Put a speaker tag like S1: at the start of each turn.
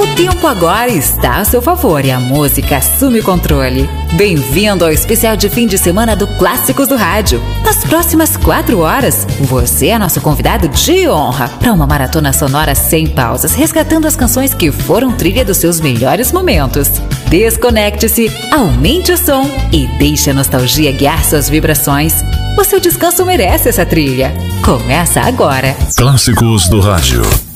S1: O tempo agora está a seu favor e a música assume o controle. Bem-vindo ao especial de fim de semana do Clássicos do Rádio. Nas próximas 4 horas, você é nosso convidado de honra para uma maratona sonora sem pausas, resgatando as canções que foram trilha dos seus melhores momentos. Desconecte-se, aumente o som e deixe a nostalgia guiar suas vibrações. O seu descanso merece essa trilha. Começa agora.
S2: Clássicos do Rádio.